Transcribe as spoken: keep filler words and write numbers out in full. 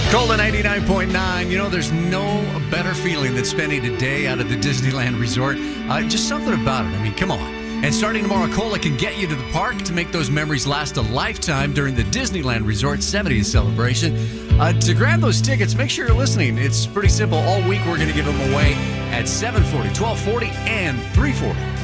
Cola ninety-nine point nine. You know, there's no better feeling than spending a day out at the Disneyland Resort. Uh, just something about it. I mean, come on. And starting tomorrow, Cola can get you to the park to make those memories last a lifetime during the Disneyland Resort seventieth celebration. Uh, to grab those tickets, make sure you're listening. It's pretty simple. All week, we're going to give them away at seven forty, twelve forty, and three forty.